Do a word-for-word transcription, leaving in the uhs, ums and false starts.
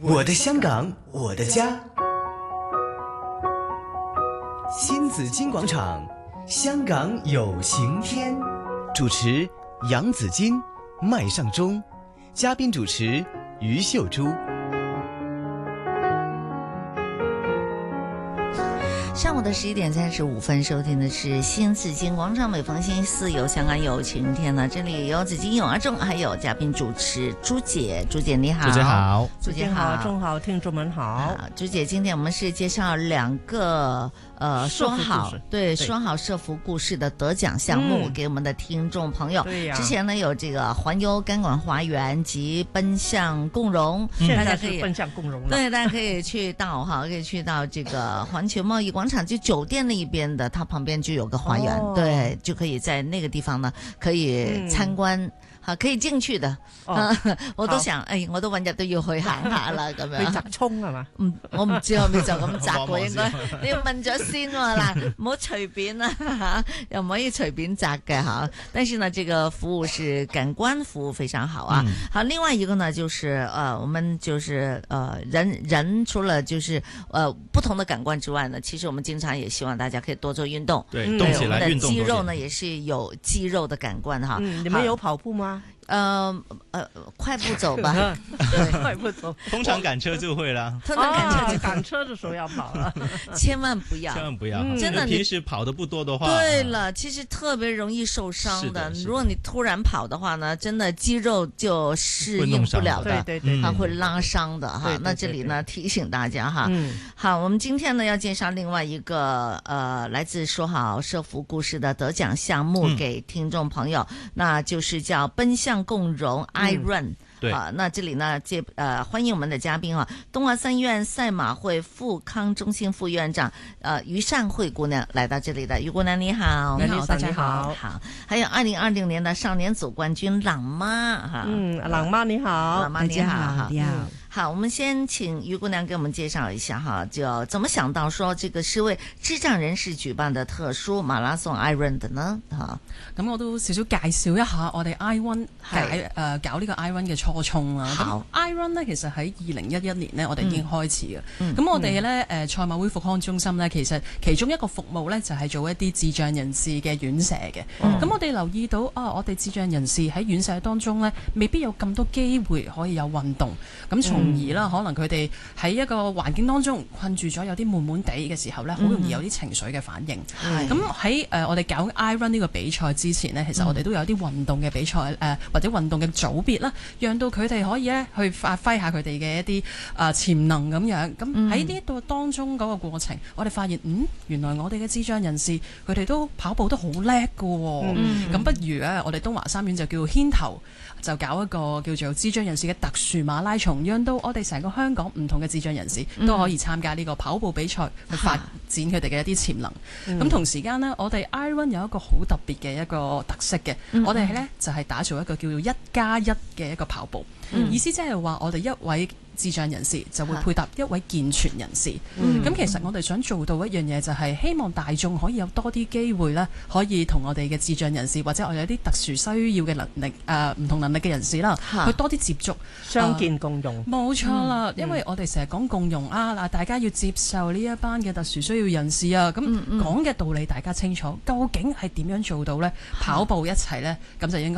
我的香港，我的家。新紫金广场，香港有晴天。主持杨紫金、麦尚中，嘉宾主持于秀珠。 上午的十一点三十五分，收听的是新紫金广场，每逢星期四有香港有晴天呢。这里有紫金有阿仲，还有嘉宾主持朱姐。朱姐你好。 朱姐好。 朱姐好， 中好，听众们好。 啊、朱姐，今天我们是介绍两个呃说好对说好社福故事的得奖项目、嗯、给我们的听众朋友。 对呀、啊。 之前呢有这个环游甘管花园及奔向共融， 现在可以奔向共融了。 对，大家可以去到哈，可以去到这个环球贸易广场，就酒店那一边的，它旁邊就有個花園、哦、對，就可以在那個地方呢可以參觀、嗯啊、可以進去的、哦、我都想誒我都揾日都要去行下啦咁樣。 去摘蔥係嘛？ 嗯，我唔知係咪就咁摘喎應該你要問咗先喎嗱，唔好隨便啦嚇，又唔可以隨便摘嘅嚇。但是呢，這個服務是感官服務非常好啊。嗯、好，另外一個呢就是呃我們就是呃人人除了就是呃不同的感官之外呢，其實我們經常也希望大家可以多做運動。 對，動起來運動。我們的肌肉呢也是有肌肉的感官哈。 嗯，你們有跑步嗎？ 呃呃，快步走吧。 對，快步走。 通常趕車就會啦。 通常趕車就趕車的時候要跑了， 千萬不要， 千萬不要。 嗯、真的， 平時跑得不多的話， 對了，其實特別容易受傷的。 的的如果你突然跑的話呢，真的肌肉就適應不了的， 對對對， 它會拉傷的哈。那這裏呢提醒大家哈。 嗯， 好，我們今天呢要介紹另外一個呃來自說好社福故事的得獎項目給聽眾朋友，嗯、那就是叫奔向共融。I run，、嗯、 對啊，那這裡呢，接呃歡迎我們的嘉賓啊，東華三院賽馬會復康中心副院長，呃於善慧姑娘來到這裡的，於姑娘你好， 你好， 大家好， 好，還有二零二零年的少年組冠軍朗媽哈， 嗯，朗媽你好， 朗媽你好， 你好。 好，我們先請於姑娘給我們介紹一下哈，就怎麼想到說這個是為智障人士舉辦的特殊馬拉松 I run 的呢？哈， 咁我都少少介紹一下我哋 I run 解誒搞呢個 I run 嘅初衷啦。 好 ，I run 呢其實喺二零一一年呢，我哋已經開始嘅。咁、嗯、我哋咧誒賽馬會復康中心呢，其實其中一個服務咧就係做一啲智障人士嘅院舍嘅。咁、嗯、我哋留意到啊，我哋智障人士喺院舍當中咧，未必有咁多機會可以有運動，咁從而啦，可能佢哋喺一個環境當中困住咗，有啲悶悶地嘅時候咧，好容易有啲情緒嘅反應。咁喺誒我哋搞 I run 呢個比賽之前呢，其實我哋都有啲運動嘅比賽誒、呃，或者運動嘅組別啦，讓到佢哋可以咧去發揮下佢哋嘅一啲誒潛能咁樣。咁喺呢度當中嗰個過程，我哋發現嗯，原來我哋嘅智障人士佢哋都跑步都好叻㗎喎。咁、嗯、不如咧，我哋東華三院就叫牽頭，就搞一個叫做智障人士嘅特殊馬拉松，讓到我哋成個香港唔同嘅智障人士都可以參加呢個跑步比賽，去發展佢哋嘅一啲潛能。咁、嗯、同時間呢，我哋 I run 有一個好特別嘅一個特色嘅、嗯，我哋呢就係、是、打造一個叫做一加一嘅一個跑步，嗯、意思即係話我哋一位智障人士就會配搭一位健全人士。咁、嗯、其實我哋想做到一樣嘢，就係希望大眾可以有多啲機會咧，可以同我哋嘅智障人士或者我哋有啲特殊需要嘅能力誒唔、呃、同能力嘅人士啦，去多啲接觸， 相見共融。 冇、呃、錯啦、嗯，因為我哋成日講共融啊，嗱，大家要接受呢一班嘅特殊需要人士啊，咁講嘅道理大家清楚，究竟係點樣做到咧？跑步一齊咧，咁就應該。